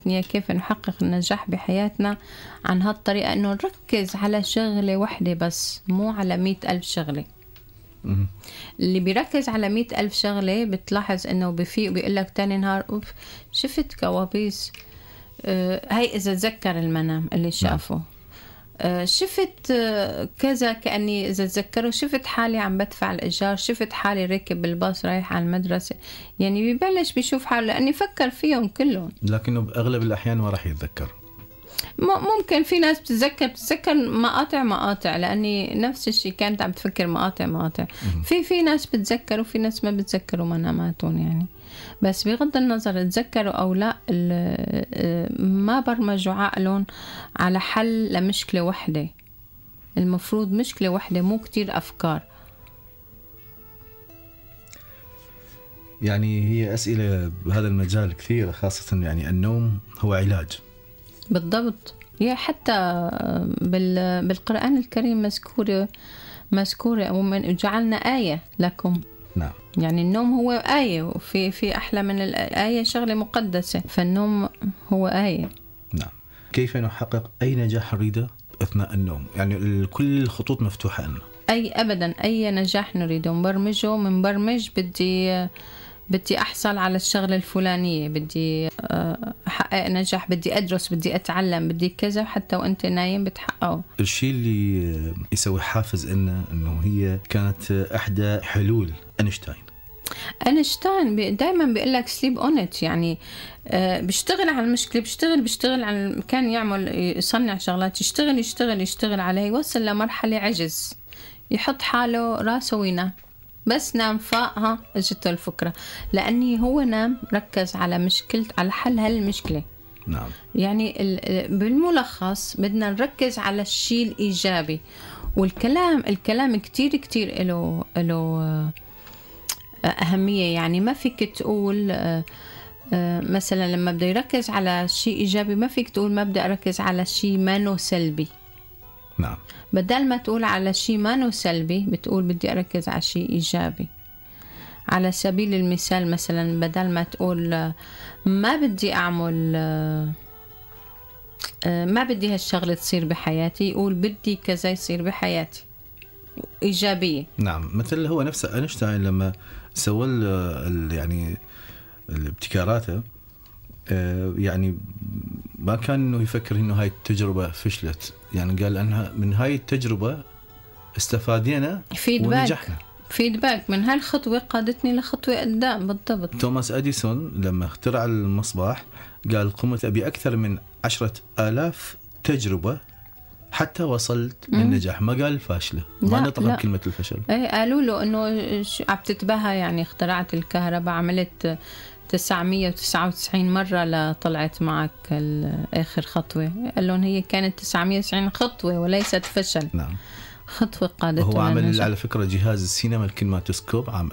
كيف نحقق النجاح بحياتنا عن هالطريقة، إنه نركز على شغلة واحدة بس، مو على 100,000 شغلة. اللي بيركز على 100,000 شغلة بتلاحظ إنه بفيق بيقول لك تاني نهار أوف شفت كوابيس. هاي إذا تذكر المنام اللي شافه. شفت كذا، كأني إذا تذكروا شفت حالي عم بدفع الإيجار، شفت حالي راكب بالباص رايح على المدرسة. يعني بيبلش بيشوف حاله لأني فكر فيهم كلهم، لكنه بأغلب الأحيان ما راح يتذكر. ممكن في ناس بتتذكر مقاطع، لأني نفس الشيء كانت عم تفكر مقاطع. في ناس بتذكر وفي ناس ما بتذكروا مناماتهم يعني. بس بغض النظر تذكروا أو لا، ما برمجوا عقلهم على حل لمشكلة واحدة. المفروض مشكلة واحدة مو كتير أفكار. يعني هي أسئلة بهذا المجال كثيرة، خاصة يعني النوم هو علاج. بالضبط. هي حتى بالقرآن الكريم مذكورة ومن جعلنا آية لكم. نعم. يعني النوم هو آية، وفي أحلى من الآية شغلة مقدسة، فالنوم هو آية. نعم. كيف نحقق أي نجاح نريده أثناء النوم؟ يعني كل الخطوط مفتوحة لنا. أبدا أي نجاح نريده نبرمجه. منبرمج بدي أحصل على الشغلة الفلانية، بدي أحقق نجاح، بدي أدرس، بدي أتعلم، بدي كذا، حتى وأنت نايم بتحققه. الشيء اللي يسوي حافز إنه هي كانت إحدى حلول أينشتاين دائما بيقول لك سليب اونت، يعني بيشتغل على المشكلة، بيشتغل على كان يصنع شغلات، يشتغل عليها، يوصل لمرحلة عجز، يحط حاله راسه وينام. بس نام فاقها اجته الفكرة، لأني هو نام ركز على على حل هالمشكلة. نعم. يعني بالملخص بدنا نركز على الشيء الإيجابي. والكلام كتير له أهمية. يعني ما فيك تقول مثلا لما بدي يركز على شيء إيجابي ما فيك تقول ما بدي أركز على شيء مانو سلبي. نعم. بدل ما تقول على شيء مانو سلبي بتقول بدي أركز على شيء إيجابي. على سبيل المثال مثلا بدل ما تقول ما بدي أعمل ما بدي هالشغلة تصير بحياتي، يقول بدي كذا يصير بحياتي، إيجابية. نعم. مثل هو نفسه أينشتاين لما سوى يعني الابتكاراته، يعني ما كان إنه يفكر إنه هاي التجربة فشلت، يعني قال أنها من هاي التجربة استفادينا ونجحنا. فيدباك من هالخطوة قادتني لخطوة قدام. بالضبط. توماس أديسون لما اخترع المصباح قال قمت بأكثر من 10,000 تجربة حتى وصلت للنجاح. ما قال فاشلة، ما نطق بكلمة الفشل. قالوا له إنه عم تتباهى، يعني اخترعت الكهرباء، عملت 999 مرة لطلعت معك آخر خطوة. قال لهم هي كانت 990 خطوة وليست فشل. نعم. خطوة قادته. هو عمل على فكرة جهاز السينما الكينماتوسكوب عام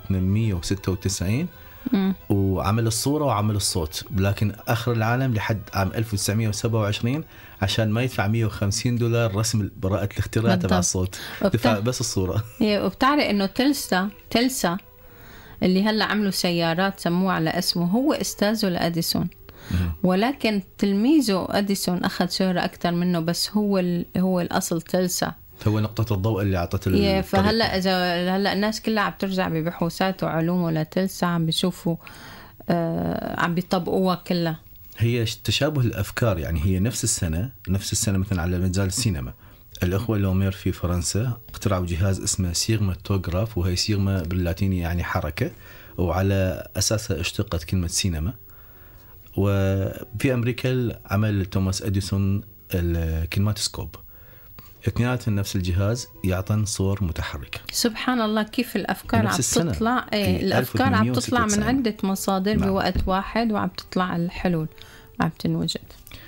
1896 وعمل الصورة وعمل الصوت، لكن آخر العالم لحد عام 1927 عشان ما يدفع $150 رسم براءة الاختراع تبع الصوت، دفع بس الصورة. وبتعرف إنه تلسا اللي هلا عملوا سيارات سموه على اسمه، هو استاذه لأديسون، ولكن تلميذه أديسون أخذ شهرة أكثر منه، بس هو الأصل تلسا، هو نقطة الضوء اللي أعطت فهلا إذا هلا الناس كلها عم ترجع ببحوثات وعلوم لتلسا، عم بيشوفوا عم بيطبقوها كلها. هي تشابه الأفكار، يعني هي نفس السنة مثلا على مجال السينما. الأخوة لومير في فرنسا اخترعوا جهاز اسمه سيغماتوغراف، وهي سيغما باللاتيني يعني حركة، وعلى أساسها اشتقت كلمة سينما. وفي أمريكا عمل توماس أديسون الكينماتوسكوب، اثنيناتهم نفس الجهاز يعطن صور متحركة. سبحان الله كيف الأفكار عم تطلع. الأفكار عم تطلع من عدة مصادر بوقت واحد، وعم تطلع الحلول عم تنوجد.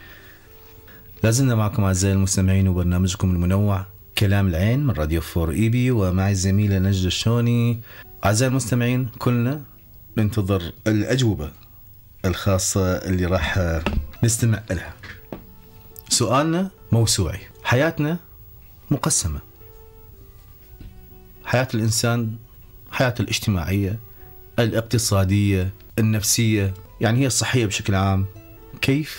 لازلنا معكم أعزائي المستمعين وبرنامجكم المنوع كلام العين من راديو 4 إيبي، ومعي الزميلة نجد الشوني. أعزائي المستمعين كلنا ننتظر الأجوبة الخاصة اللي راح نستمع لها. سؤالنا موسوعي. حياتنا مقسمة، حياة الإنسان، حياته الاجتماعية، الاقتصادية، النفسية، يعني هي الصحية بشكل عام، كيف